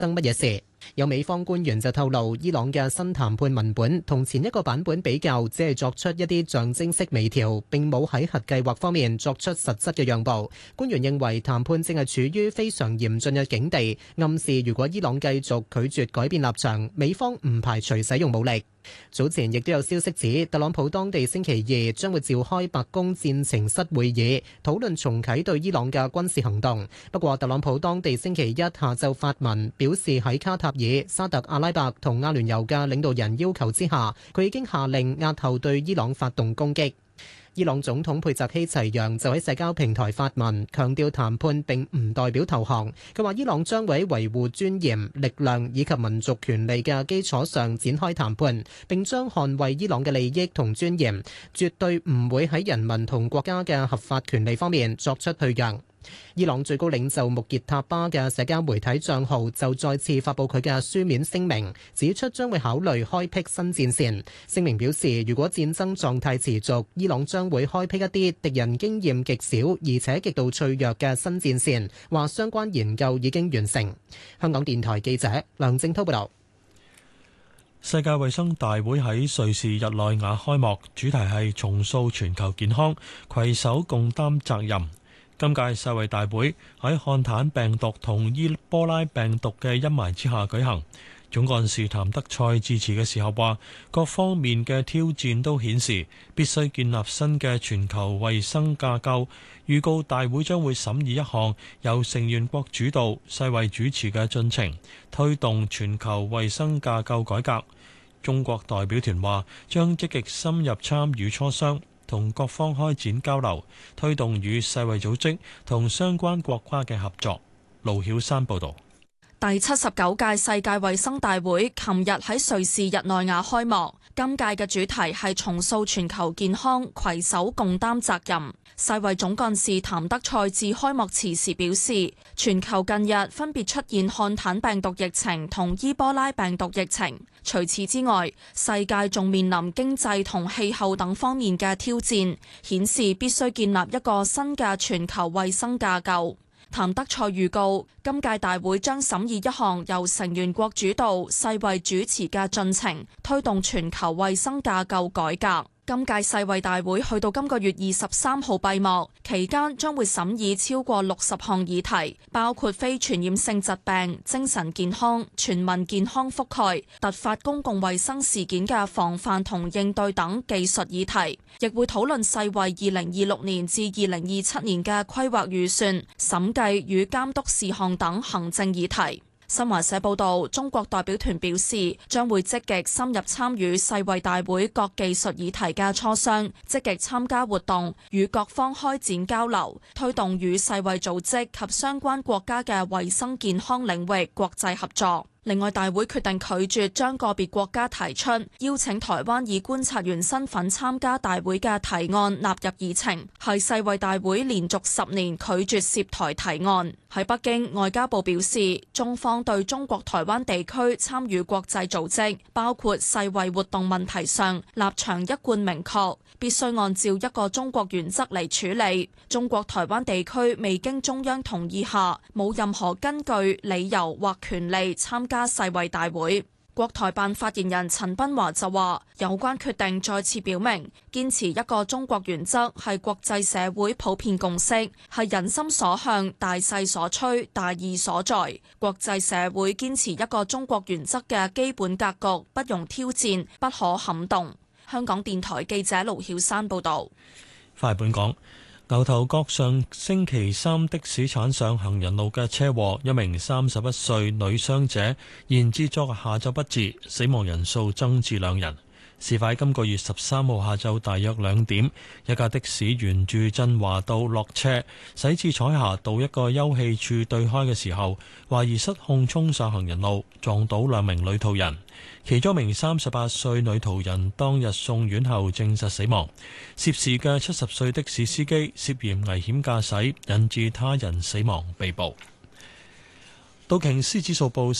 生乜嘢事。有美方官員就透露，伊朗嘅新談判文本同前一個版本比較，只係作出一啲象徵式微調，並冇喺核計劃方面作出實質嘅讓步。官員認為談判正係處於非常嚴峻嘅境地，暗示如果伊朗繼續拒絕改變立場，美方唔排除使用武力。早前亦都有消息指，特朗普當地星期二將會召開白宮戰情室會議，討論重啟對伊朗嘅軍事行動。不過，特朗普當地星期一下晝發文表示，喺卡塔爾、沙特阿拉伯同阿聯酋嘅領導人要求之下，佢已經下令押後對伊朗發動攻擊。伊朗總統佩澤希齊揚就喺社交平台發文，強調談判並唔代表投降。佢話伊朗將會喺維護尊嚴、力量以及民族權利嘅基礎上展開談判，並將捍衛伊朗嘅利益同尊嚴，絕對唔會喺人民同國家嘅合法權利方面作出退讓。伊朗最高領袖穆傑塔巴嘅社交媒體帳號就再次發布佢嘅書面聲明，指出將會考慮開闢新戰線。聲明表示，如果戰爭狀態持續，伊朗將會開闢一啲敵人經驗極少而且極度脆弱嘅新戰線，話相關研究已經完成。香港電台記者梁正滔報道。 世界衛生大會喺瑞士日內瓦開幕，主題係重塑全球健康，攜手共擔責任。今屆世衛大會喺漢坦病毒同伊波拉病毒嘅陰霾之下舉行。總幹事譚德塞致辭嘅時候話，各方面嘅挑戰都顯示必須建立新嘅全球衛生架構。預告大會將會審議一項由成員國主導、世衛主持嘅進程，推動全球衛生架構改革。中國代表團話將積極深入參與磋商，同各方開展交流，推動與世衛組織同相關國家嘅合作。盧曉山報導。 第79屆世界衛生大會琴日喺瑞士日內瓦開幕，今屆嘅主題係重塑全球健康，攜手共擔責任。世衛總幹事譚德塞致開幕詞時表示，全球近日分別出現漢坦病毒疫情同伊波拉病毒疫情，除此之外，世界仲面臨經濟同氣候等方面嘅挑戰，顯示必須建立一個新嘅全球衛生架構。譚德塞預告，今屆大會將審議一項由成員國主導、世衛主持嘅進程，推動全球衛生架構改革。今屆世衛大會去到今個月23號閉幕，期間將會審議超過60項議題，包括非傳染性疾病、精神健康、全民健康覆蓋、突發公共衛生事件嘅防範同應對等技術議題，亦會討論世衛2026年至2027年嘅規劃預算、審計與監督事項等行政議題。新華社報道，中國代表團表示，將會積極深入參與世衛大會各技術議題嘅磋商，積極參加活動，與各方開展交流，推動與世衛組織及相關國家嘅衛生健康領域國際合作。另外，大會決定拒絕將個別國家提出邀請台灣以觀察員身份參加大會嘅提案納入議程，係世衛大會連續10年拒絕涉台提案。喺北京，外交部表示，中方對中國台灣地區參與國際組織，包括世衛活動問題上立場一貫明確，必須按照一個中國原則嚟處理。中國台灣地區未經中央同意下，冇任何根據、理由或權利參加世衛大會。國台辦發言人陳斌華就話，有關決定再次表明，堅持一個中國原則係國際社會普遍共識，係人心所向、大勢所趨、大義所在。國際社會堅持一個中國原則嘅基本格局不容挑戰，不可撼動。香港電台記者盧曉山報導。 翻嚟本港。牛頭角上星期三的士鏟上行人路嘅車禍，一名31歲女傷者延至昨日下晝不治，死亡人數增至2人。事發今個月13號下晝大約2點，一架的士沿住振華道落車，駛至彩霞道一個休憩處對開嘅時候，懷疑失控衝上行人路，撞倒2名女途人。其中一名38歲女途人當日送院後證實死亡。涉事嘅70歲的士司機涉嫌危險駕駛，引致他人死亡，被捕。道瓊斯指數報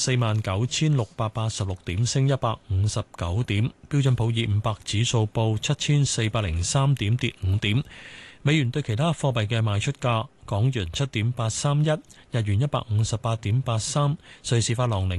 49,686點，升159點。標準普爾500指數報7,403點，跌5點。美元對其他貨幣嘅賣出價： 港元7.831，日元158.83，瑞士法郎